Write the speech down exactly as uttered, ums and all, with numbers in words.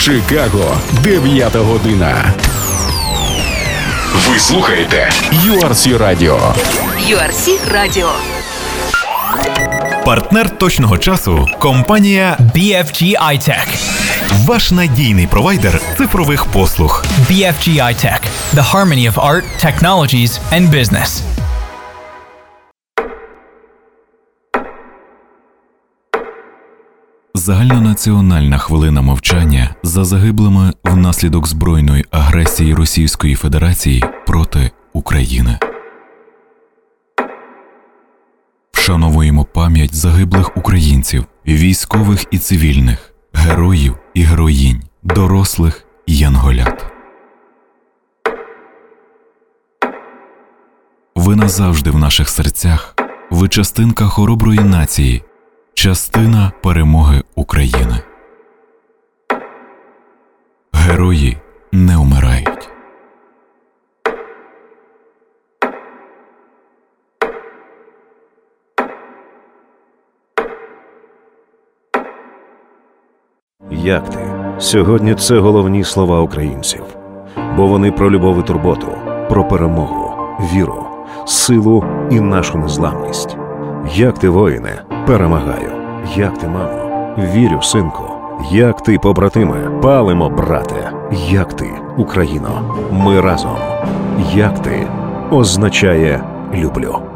Чикаго, дев'ята година. Ви слухаєте ю ар сі Radio. ю ар сі Radio. Партнер точного часу – компанія бі еф джі iTech. Ваш надійний провайдер цифрових послуг. бі еф джі iTech. The harmony of art, technologies and business. Загальнонаціональна хвилина мовчання за загиблими внаслідок збройної агресії Російської Федерації проти України. Вшановуємо пам'ять загиблих українців, військових і цивільних, героїв і героїнь, дорослих і янголят. Ви назавжди в наших серцях, ви частинка хороброї нації, частина перемоги України. Герої не вмирають. Як ти? Сьогодні це головні слова українців. Бо вони про любов і турботу, про перемогу, віру, силу і нашу незламність. Як ти, воїне, перемагаю. Як ти, мамо, вірю, синку. Як ти, побратиме, палимо, брате. Як ти, Україно, ми разом. Як ти означає люблю.